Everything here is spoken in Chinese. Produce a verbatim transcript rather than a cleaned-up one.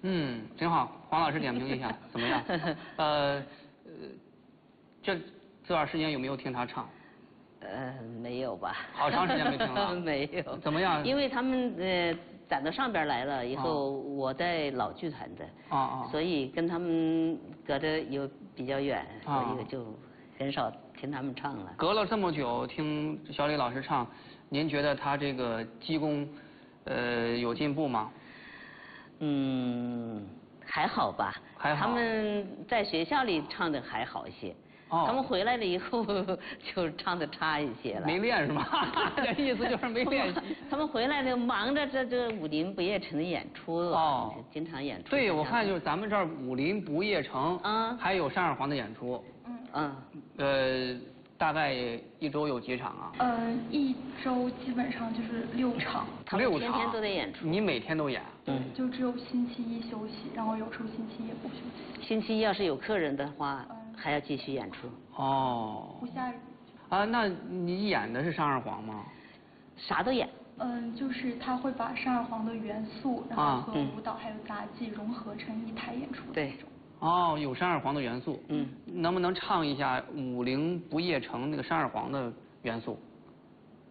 嗯，挺好。黄老师点评一下，怎么样？呃呃，这这段时间有没有听他唱？ 呃，没有吧。 好长时间没听了。 没有。 怎么样？ 因为他们呃攒到上边来了以后，我在老剧团的。 啊啊。 所以跟他们隔得有比较远， 啊、 所以就很少听他们唱了。 隔了这么久听小李老师唱，您觉得他这个基功，呃，有进步吗？ 嗯，还好吧。 还好。 他们在学校里唱的还好一些。 哦。 他们回来了以后就唱的差一些了。 没练是吗？这意思就是没练习。 他们回来呢，忙着这这武林不夜城的演出了。哦。经常演出。 对，我看就是咱们这儿武林不夜城， 啊， 还有单二黄的演出。 嗯。 嗯。 呃，大概一周有几场啊？ 呃，一周基本上就是六场。 六场。天天都得演出。 你每天都演？ 对，就只有星期一休息，然后有时候星期一也不休息。 星期一要是有客人的话，嗯、还要继续演出。 哦。 不下雨。 啊，那你演的是单二黄吗？ 啥都演。 嗯，就是他会把单二黄的元素，然后和舞蹈还有杂技融合成一台演出的那种。 哦，有单二黄的元素。 嗯。 能不能唱一下《武林不夜城》那个单二黄的元素？